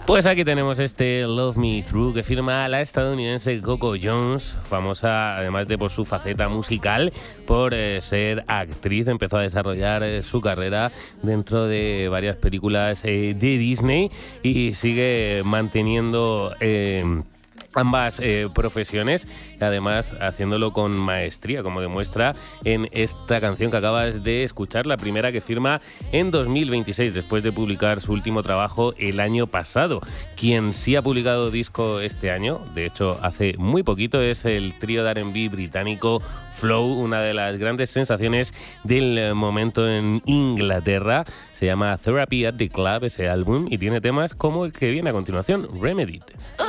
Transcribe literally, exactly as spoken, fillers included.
Pues aquí tenemos este Love Me Through que firma la estadounidense Coco Jones, famosa además de por su faceta musical, por eh, ser actriz. Empezó a desarrollar eh, su carrera dentro de varias películas eh, de Disney y sigue manteniendo Eh, ambas eh, profesiones, además haciéndolo con maestría, como demuestra en esta canción que acabas de escuchar, la primera que firma en dos mil veintiséis, después de publicar su último trabajo el año pasado. Quien sí ha publicado disco este año, de hecho hace muy poquito, es el trío de R and B británico Flow, una de las grandes sensaciones del momento en Inglaterra. Se llama Therapy at the Club ese álbum y tiene temas como el que viene a continuación, Remedied.